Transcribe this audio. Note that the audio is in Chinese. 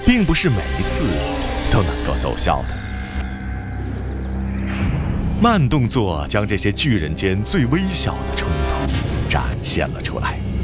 并不是每一次都能够奏效的。慢动作将这些巨人间最微小的冲突展现了出来。